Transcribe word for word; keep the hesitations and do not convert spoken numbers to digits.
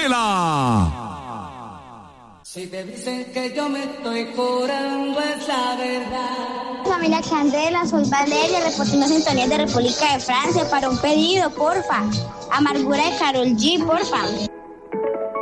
Candela. Si te dicen que yo me estoy curando es la verdad. Familia Candela, soy Valeria, reportando sintonía de República de Francia para un pedido, porfa. Amargura de Karol G, porfa.